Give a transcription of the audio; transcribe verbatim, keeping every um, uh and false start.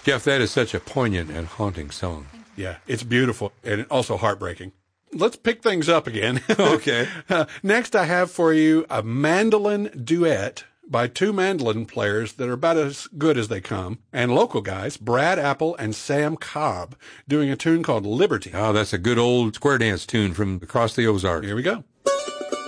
Jeff, that is such a poignant and haunting song. Yeah, it's beautiful and also heartbreaking. Let's pick things up again. Okay. uh, next, I have for you a mandolin duet by two mandolin players that are about as good as they come, and local guys, Brad Apple and Sam Cobb, doing a tune called Liberty. Oh, that's a good old square dance tune from across the Ozarks. Here we go.